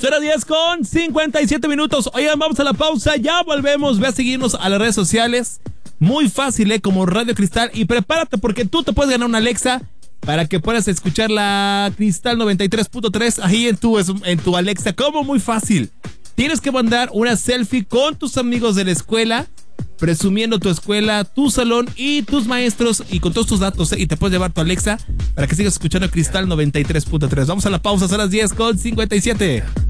Son las 10:57. Oigan, vamos a la pausa, ya volvemos. Ve a seguirnos a las redes sociales. Muy fácil, como Radio Cristal. Y prepárate porque tú te puedes ganar una Alexa para que puedas escuchar la Cristal 93.3 ahí en tu Alexa. Como muy fácil. Tienes que mandar una selfie con tus amigos de la escuela, presumiendo tu escuela, tu salón y tus maestros y con todos tus datos, y te puedes llevar tu Alexa para que sigas escuchando Cristal 93.3. Vamos a la pausa, son las 10:57.